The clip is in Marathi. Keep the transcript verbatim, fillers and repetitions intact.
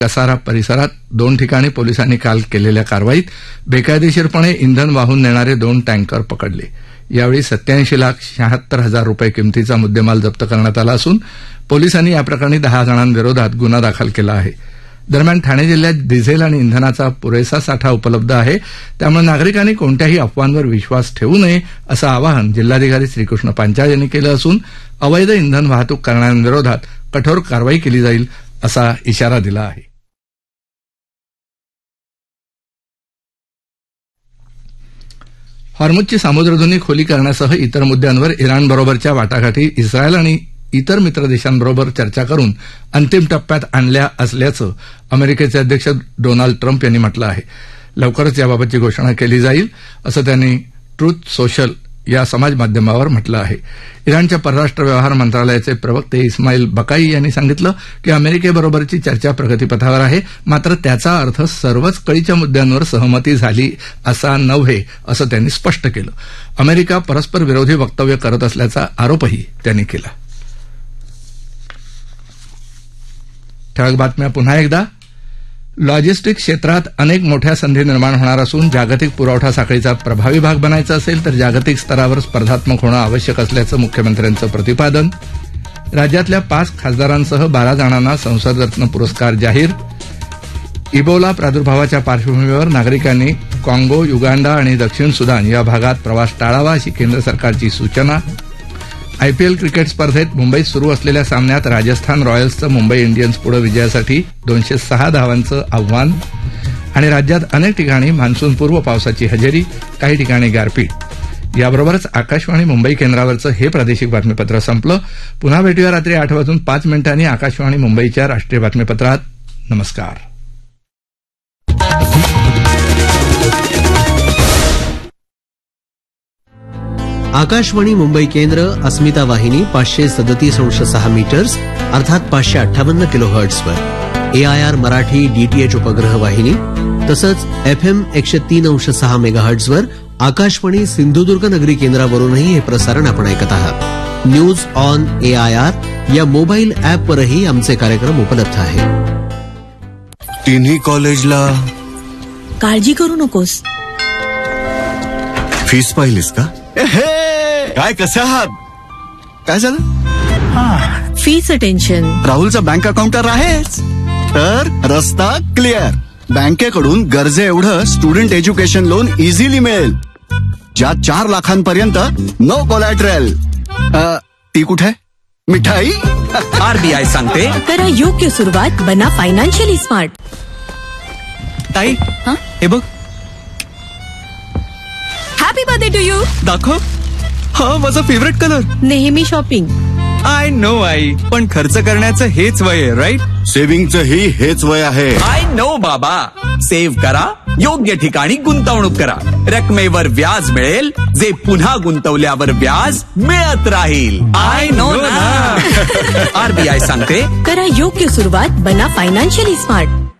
कसारा परिसरात दोन ठिकाणी पोलिसांनी काल केलेल्या कारवाईत बेकायदेशीरपणे इंधन वाहून नेणारे दोन टँकर पकडले. यावेळी सत्याऐंशी लाख शहात्तर हजार रुपये किमतीचा मुद्देमाल जप्त करण्यात आला असून पोलिसांनी याप्रकरणी दहा जणांविरोधात गुन्हा दाखल केला आहे. दरम्यान ठाणे जिल्ह्यात डिझेल आणि इंधनाचा पुरेसा साठा उपलब्ध आहे, त्यामुळे नागरिकांनी कोणत्याही अफवांवर विश्वास ठेवू नये असं आवाहन जिल्हाधिकारी श्रीकृष्ण पांचाळ यांनी केलं असून अवैध इंधन वाहतूक करणाऱ्यांविरोधात कठोर कारवाई केली जाईल असा इशारा दिला आहे. हॉर्मुझची सामुद्रधुनी खुली करण्यासह इतर मुद्द्यांवर इराणबरोबरच्या वाटाघाटी इस्रायल आणि इतर मित्र देशांबरोबर चर्चा करून अंतिम टप्प्यात आणल्या असल्याचं अमेरिकेचे अध्यक्ष डोनाल्ड ट्रम्प यांनी म्हटलं आहे. लवकरच याबाबतची घोषणा केली जाईल असं त्यांनी ट्रुथ सोशल या समाज माध्यमावर म्हटलं आहे. इराणच्या परराष्ट्र व्यवहार मंत्रालयाचे प्रवक्ते इस्माईल बकाई यांनी सांगितलं की अमेरिकेबरोबरची चर्चा प्रगतीपथावर आहे, मात्र त्याचा अर्थ सर्वच कळीच्या मुद्द्यांवर सहमती झाली असा नव्हे असं त्यांनी स्पष्ट केलं. अमेरिका परस्पर विरोधी वक्तव्य करत असल्याचा आरोपही त्यांनी केला. ठळक बातम्या पुन्हा एकदा. लॉजिस्टिक क्षेत्रात अनेक मोठ्या संधी निर्माण होणार असून जागतिक पुरवठा साखळीचा प्रभावी भाग बनायचा असेल तर जागतिक स्तरावर स्पर्धात्मक होणं आवश्यक असल्याचं मुख्यमंत्र्यांचं प्रतिपादन. राज्यातल्या पाच खासदारांसह बारा जणांना संसदरत्न पुरस्कार जाहीर. इबोला प्रादुर्भावाच्या पार्श्वभूमीवर नागरिकांनी काँगो, युगांडा आणि दक्षिण सुदान या भागात प्रवास टाळावा अशी केंद्र सरकारची सूचना. आयपीएल क्रिकेट स्पर्धेत मुंबईत सुरू असलेल्या सामन्यात राजस्थान रॉयल्सचं मुंबई इंडियन्स पुढे विजयासाठी दोनशे सहा धावांचं आव्हान. आणि राज्यात अनेक ठिकाणी मान्सूनपूर्व पावसाची हजेरी, काही ठिकाणी गारपीट. याबरोबरच आकाशवाणी मुंबई केंद्रावरचं हे प्रादेशिक बातमीपत्र संपलं. पुन्हा भेटूया रात्री आठ वाजून पाच मिनिटांनी आकाशवाणी मुंबईच्या राष्ट्रीय बातमीपत्रात. नमस्कार. आकाशवाणी मुंबई केंद्र, अस्मिता वाहिनी पाचशे सदतीस अंश सहा मीटर्स अर्थात पाचशे अठ्ठावन्न kilo हर्ट्झवर, A I R Marathi DTH उपग्रह वाहिनी तसंच एफ एम एकशे तीन अंश सहा मेगा हर्ट्झवर आकाशवाणी सिंधुदुर्ग नगरी केंद्रावरूनही हे प्रसारण आपण ऐकत आहात. News on A I R या मोबाईल ऍपवरही आमचे कार्यक्रम उपलब्ध आहेत. तिन्ही कॉलेजला काळजी करू नकोस. फीस पाहिलीस का? काय कसे आहात? काय झालं? फीचं टेन्शन. राहुलचा बँक अकाउंटर आहेच तर रस्ता क्लिअर. बँकेकडून गरजे एवढं स्टुडंट एज्युकेशन लोन इझिली मिळेल, ज्यात चार लाखांपर्यंत नो कोलॅटरल. ती कुठे मिठाई? आरबीआय सांगते करा योग्य सुरुवात, बना फायनान्शियली स्मार्ट. ताई हे बघ. Happy birthday to you. दाखव. हा माझा फेवरेट कलर. नेहमी शॉपिंग. आय नो आई, पण खर्च करण्याचं हेच वय आहे, राईट? सेव्हिंगचं ही हेच वय आहे. आय नो बाबा. सेव्ह करा, योग्य ठिकाणी गुंतवणूक करा. रकमेवर व्याज मिळेल, जे पुन्हा गुंतवल्यावर व्याज मिळत राहील. आय नो ना. आरबीआय सांगते करा योग्य सुरुवात, बना फायनान्शियली स्मार्ट.